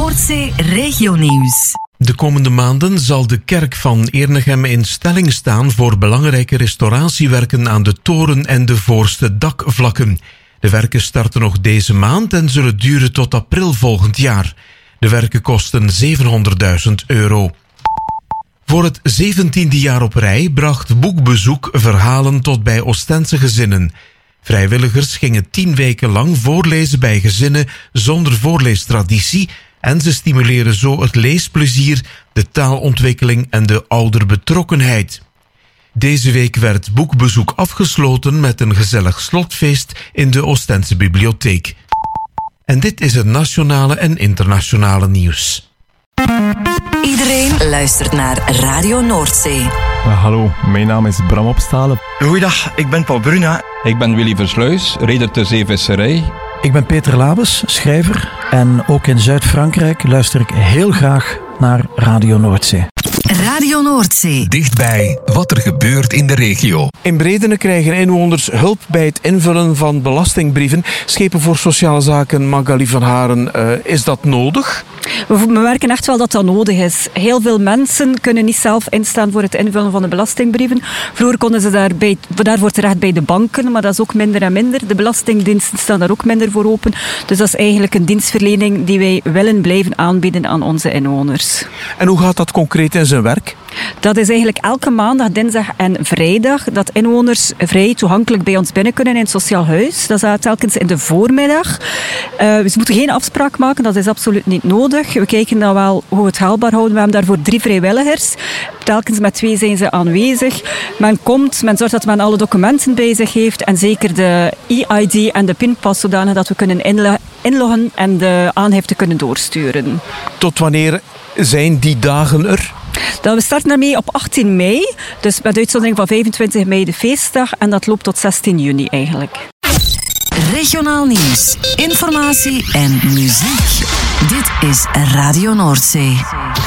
Noordzee Regionieuws. De komende maanden zal de kerk van Ernegem in stelling staan voor belangrijke restauratiewerken aan de toren en de voorste dakvlakken. De werken starten nog deze maand en zullen duren tot april volgend jaar. De werken kosten €700.000. Voor het 17e jaar op rij bracht Boekbezoek verhalen tot bij Oostense gezinnen. Vrijwilligers gingen 10 weken lang voorlezen bij gezinnen zonder voorleestraditie en ze stimuleren zo het leesplezier, de taalontwikkeling en de ouderbetrokkenheid. Deze week werd Boekbezoek afgesloten met een gezellig slotfeest in de Oostense bibliotheek. En dit is het nationale en internationale nieuws. Iedereen luistert naar Radio Noordzee. Hallo, mijn naam is Bram Opstalen. Goeiedag, ik ben Paul Bruna. Ik ben Willy Versluis, reder ter zeevisserij. Ik ben Peter Labes, schrijver. En ook in Zuid-Frankrijk luister ik heel graag naar Radio Noordzee. Radio Noordzee. Dichtbij wat er gebeurt in de regio. In Bredene krijgen inwoners hulp bij het invullen van belastingbrieven. Schepen voor Sociale Zaken, Magali van Haren, is dat nodig? We merken echt wel dat dat nodig is. Heel veel mensen kunnen niet zelf instaan voor het invullen van de belastingbrieven. Vroeger konden ze daarvoor terecht bij de banken, maar dat is ook minder en minder. De belastingdiensten staan daar ook minder voor open. Dus dat is eigenlijk een dienstverlening die wij willen blijven aanbieden aan onze inwoners. En hoe gaat dat concreet in zijn werk? Dat is eigenlijk elke maandag, dinsdag en vrijdag dat inwoners vrij toegankelijk bij ons binnen kunnen in het sociaal huis. Dat is telkens in de voormiddag. Ze moeten geen afspraak maken, dat is absoluut niet nodig. We kijken dan wel hoe we het haalbaar houden. We hebben daarvoor 3 vrijwilligers. Telkens met 2 zijn ze aanwezig. Men komt, men zorgt dat men alle documenten bij zich heeft en zeker de e-ID en de pinpas zodanig dat we kunnen inloggen en de aangifte kunnen doorsturen. Tot wanneer zijn die dagen er? We starten daarmee op 18 mei, dus met uitzondering van 25 mei de feestdag en dat loopt tot 16 juni eigenlijk. Regionaal nieuws, informatie en muziek. Dit is Radio Noordzee.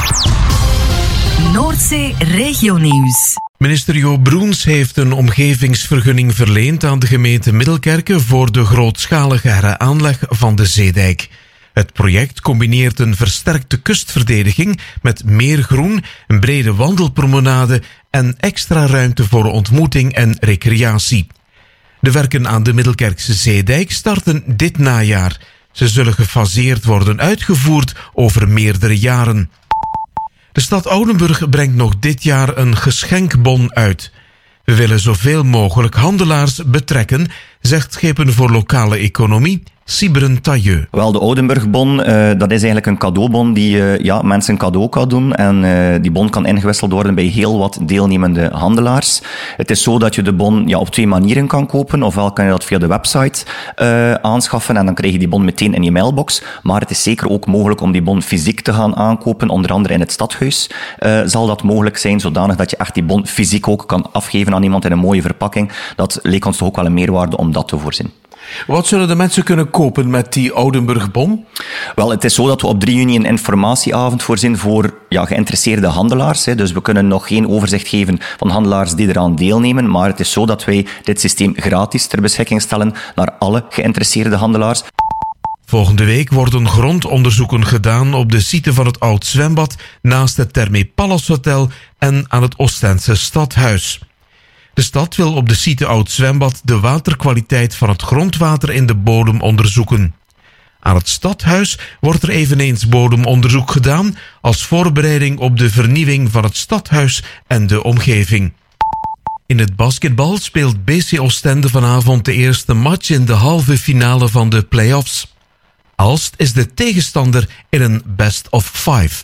Noordzee Regionieuws. Minister Jo Broens heeft een omgevingsvergunning verleend aan de gemeente Middelkerke voor de grootschalige heraanleg van de zeedijk. Het project combineert een versterkte kustverdediging met meer groen, een brede wandelpromenade en extra ruimte voor ontmoeting en recreatie. De werken aan de Middelkerkse zeedijk starten dit najaar. Ze zullen gefaseerd worden uitgevoerd over meerdere jaren. De stad Oudenburg brengt nog dit jaar een geschenkbon uit. We willen zoveel mogelijk handelaars betrekken, zegt Schepen voor Lokale Economie Sybren Tailleux. Wel, de Oudenburgbon, dat is eigenlijk een cadeaubon die mensen een cadeau kan doen. En die bon kan ingewisseld worden bij heel wat deelnemende handelaars. Het is zo dat je de bon op 2 manieren kan kopen. Ofwel kan je dat via de website aanschaffen en dan krijg je die bon meteen in je mailbox. Maar het is zeker ook mogelijk om die bon fysiek te gaan aankopen. Onder andere in het stadhuis zal dat mogelijk zijn, zodanig dat je echt die bon fysiek ook kan afgeven aan iemand in een mooie verpakking. Dat leek ons toch ook wel een meerwaarde om dat te voorzien. Wat zullen de mensen kunnen kopen met die Oudenburgbon? Wel, het is zo dat we op 3 juni een informatieavond voorzien voor geïnteresseerde handelaars. Dus we kunnen nog geen overzicht geven van handelaars die eraan deelnemen, maar het is zo dat wij dit systeem gratis ter beschikking stellen naar alle geïnteresseerde handelaars. Volgende week worden grondonderzoeken gedaan op de site van het Oud Zwembad naast het Therme Palace Hotel en aan het Oostense Stadhuis. De stad wil op de site Oud Zwembad de waterkwaliteit van het grondwater in de bodem onderzoeken. Aan het Stadhuis wordt er eveneens bodemonderzoek gedaan als voorbereiding op de vernieuwing van het Stadhuis en de omgeving. In het basketbal speelt BC Oostende vanavond de eerste match in de halve finale van de play-offs. Aalst is de tegenstander in een best of 5.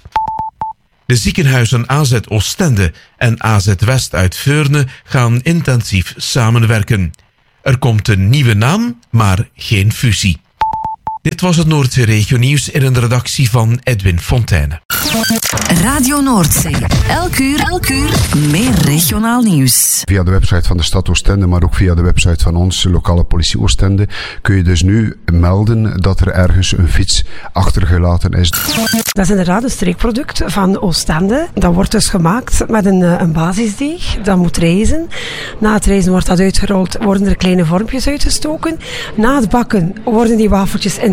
De ziekenhuizen AZ Oostende en AZ West uit Veurne gaan intensief samenwerken. Er komt een nieuwe naam, maar geen fusie. Dit was het Noordzee Regionieuws in een redactie van Edwin Fontijne. Radio Noordzee. Elk uur meer regionaal nieuws. Via de website van de stad Oostende, maar ook via de website van ons, lokale politie Oostende, kun je dus nu melden dat er ergens een fiets achtergelaten is. Dat is inderdaad een streekproduct van Oostende. Dat wordt dus gemaakt met een basisdeeg. Dat moet rijzen. Na het rijzen wordt dat uitgerold, worden er kleine vormpjes uitgestoken. Na het bakken worden die wafeltjes in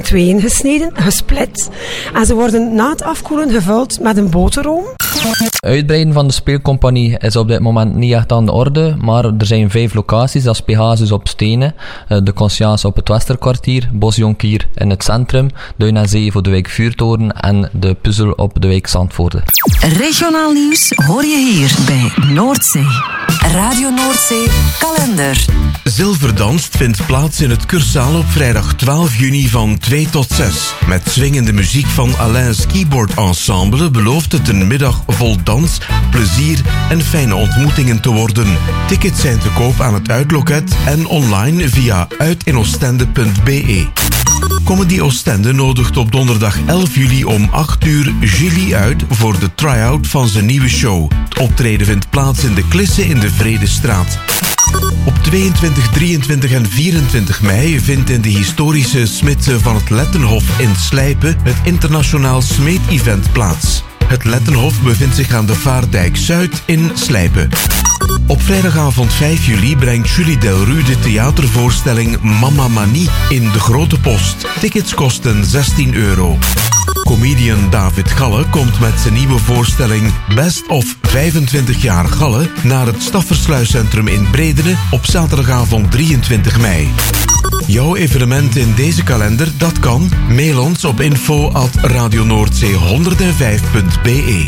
tweeën gesneden, gesplit. En ze worden na het afkoelen gevuld met een boterroom. Uitbreiden van de speelcompagnie is op dit moment niet echt aan de orde, maar er zijn 5 locaties. Dat is Pegasus op Stenen, de Conscience op het Westerkwartier, Bosjonkier in het centrum, Duin en Zee voor de wijk Vuurtoren en de Puzzel op de wijk Zandvoorde. Regionaal nieuws hoor je hier bij Noordzee. Radio Noordzee kalender. Zilverdanst vindt plaats in het Cursaal op vrijdag 12 juni van 2 tot 6. Met swingende muziek van Alain's Keyboard Ensemble belooft het een middag vol dans, plezier en fijne ontmoetingen te worden. Tickets zijn te koop aan het uitloket en online via uitinostende.be. Comedy Oostende nodigt op donderdag 11 juli om 8 uur Julie uit voor de try-out van zijn nieuwe show. Het optreden vindt plaats in de Klisse in de Vredestraat. Op 22, 23 en 24 mei vindt in de historische Smidse van het Lettenhof in Slijpen het internationaal Smeet-event plaats. Het Lettenhof bevindt zich aan de Vaardijk Zuid in Slijpen. Op vrijdagavond 5 juli brengt Julie Delru de theatervoorstelling Mama Manie in de Grote Post. Tickets kosten €16. Comedian David Galle komt met zijn nieuwe voorstelling Best of 25 jaar Galle naar het Staffersluiscentrum in Bredene op zaterdagavond 23 mei. Jouw evenement in deze kalender, dat kan. Mail ons op info@radionoordzee105.be.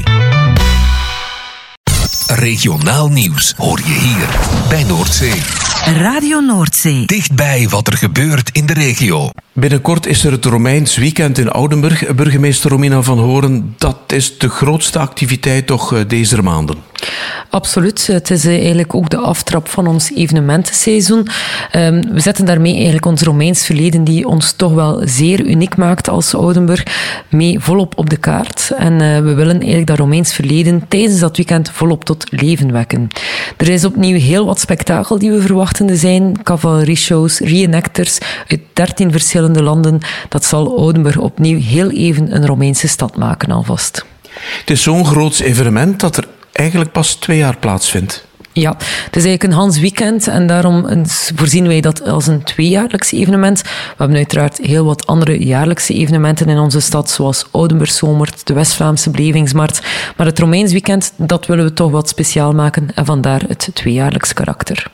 Regionaal nieuws hoor je hier bij Noordzee. Radio Noordzee. Dichtbij wat er gebeurt in de regio. Binnenkort is er het Romeins Weekend in Oudenburg. Burgemeester Romina van Horen, dat is de grootste activiteit toch deze maanden? Absoluut. Het is eigenlijk ook de aftrap van ons evenementenseizoen. We zetten daarmee eigenlijk ons Romeins verleden, die ons toch wel zeer uniek maakt als Oudenburg, mee volop op de kaart. En we willen eigenlijk dat Romeins verleden tijdens dat weekend volop tot leven wekken. Er is opnieuw heel wat spektakel die we verwachten. Er zijn cavalerie-shows, reenactors uit 13 verschillende landen. Dat zal Oudenburg opnieuw heel even een Romeinse stad maken alvast. Het is zo'n groot evenement dat er eigenlijk pas 2 jaar plaatsvindt. Ja, het is eigenlijk een Hans weekend en daarom voorzien wij dat als een 2-jaarlijks evenement. We hebben uiteraard heel wat andere jaarlijkse evenementen in onze stad, zoals Oudenburgszomert, de West-Vlaamse Belevingsmarkt. Maar het Romeins weekend, dat willen we toch wat speciaal maken en vandaar het 2-jaarlijks karakter.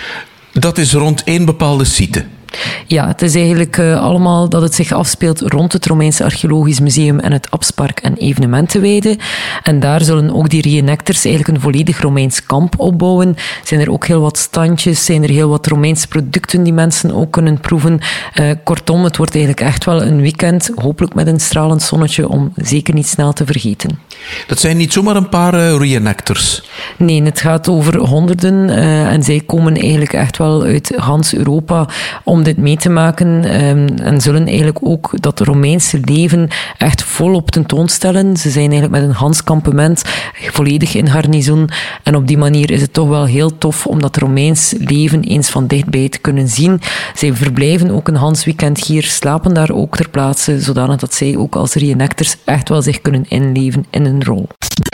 Dat is rond één bepaalde site. Ja, het is eigenlijk allemaal dat het zich afspeelt rond het Romeinse Archeologisch Museum en het Abspark en evenementenweide. En daar zullen ook die reenactors eigenlijk een volledig Romeins kamp opbouwen. Zijn er ook heel wat standjes, zijn er heel wat Romeinse producten die mensen ook kunnen proeven. Kortom, het wordt eigenlijk echt wel een weekend, hopelijk met een stralend zonnetje, om zeker niet snel te vergeten. Dat zijn niet zomaar een paar reenactors. Nee, het gaat over honderden en zij komen eigenlijk echt wel uit gans Europa om dit mee te maken en zullen eigenlijk ook dat Romeinse leven echt volop tentoonstellen. Ze zijn eigenlijk met een Hans kampement volledig in garnizoen en op die manier is het toch wel heel tof om dat Romeins leven eens van dichtbij te kunnen zien. Zij verblijven ook een Hans weekend hier, slapen daar ook ter plaatse, zodanig dat zij ook als reenactors echt wel zich kunnen inleven in een rol.